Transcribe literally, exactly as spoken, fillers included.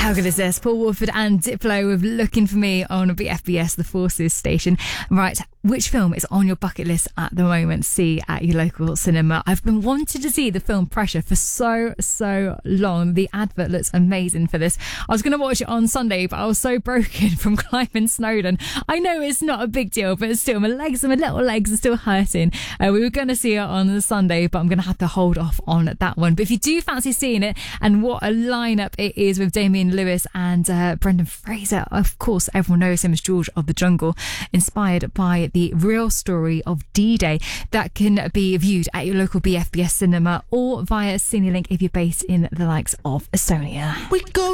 How good is this? Paul Woolford and Diplo with Looking For Me on B F B S, the Forces station. Right, which film is on your bucket list at the moment? See at your local cinema. I've been wanting to see the film Pressure for so, so long. The advert looks amazing for this. I was going to watch it on Sunday, but I was so broken from climbing Snowdon. I know it's not a big deal, but still, my legs, my little legs are still hurting. Uh, we were going to see it on Sunday, but I'm going to have to hold off on that one. But if you do fancy seeing it, and what a lineup it is with Damian Lewis and uh, Brendan Fraser, of course, everyone knows him as George of the Jungle, inspired by the real story of D-Day. That can be viewed at your local B F B S cinema or via CineLink if you're based in the likes of Estonia. We go